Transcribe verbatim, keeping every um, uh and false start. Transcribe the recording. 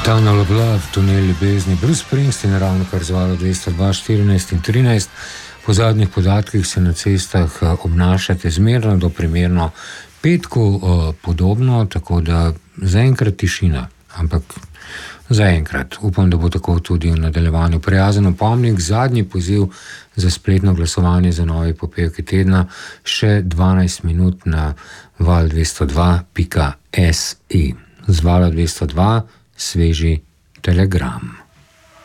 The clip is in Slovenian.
Tunnel of Love, tunel ljubezni, Bruce Springsteen je ravno kar zvalo dvesto dva, štirinajst in trinajst. Po zadnjih podatkih se na cestah obnašate zmerno do primerno petku podobno, tako da zaenkrat tišina, ampak zaenkrat. Upam, da bo tako tudi v nadaljevanju. Prijazen opomnik, zadnji poziv za spletno glasovanje za novi popevki tedna, še dvanajst minut na val dvesto dva pika si. Z vala dvesto dva sveži telegram.